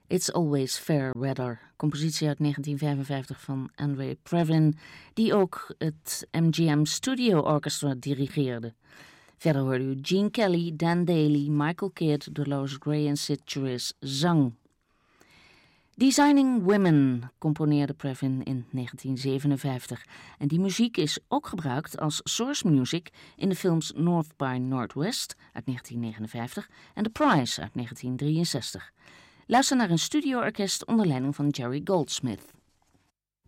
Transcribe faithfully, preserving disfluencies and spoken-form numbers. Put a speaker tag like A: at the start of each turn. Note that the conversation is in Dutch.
A: It's Always Fair Weather, compositie uit negentien vijfenvijftig van Andre Previn, die ook het M G M Studio Orchestra dirigeerde. Verder hoorde u Gene Kelly, Dan Daly, Michael Kidd, Dolores Gray en Sid Charisse zang. Designing Women componeerde Previn in negentien zevenenvijftig en die muziek is ook gebruikt als source music in de films North by Northwest uit negentien negenenvijftig en The Prize uit negentien drieënzestig. Luister naar een studioorkest onder leiding van Jerry Goldsmith.